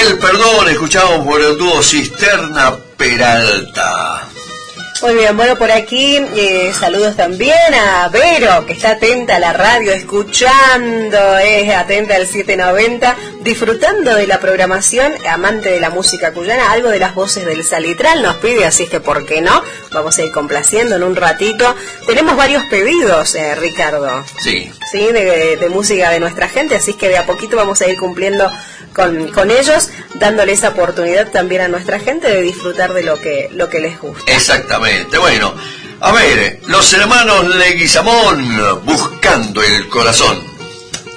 El perdón, escuchamos por el dúo Cisterna Peralta. Muy bien, bueno, por aquí saludos también a Vero, que está atenta a la radio, escuchando, atenta al 790, disfrutando de la programación, amante de la música cuyana, algo de las voces del Salitral nos pide, así es que ¿por qué no? Vamos a ir complaciendo en un ratito. Tenemos varios pedidos, Ricardo. Sí. Sí, de música de nuestra gente, así es que de a poquito vamos a ir cumpliendo con ellos, dándole esa oportunidad también a nuestra gente de disfrutar de lo que les gusta. Exactamente. Bueno, a ver, los hermanos Leguizamón, Buscando el Corazón.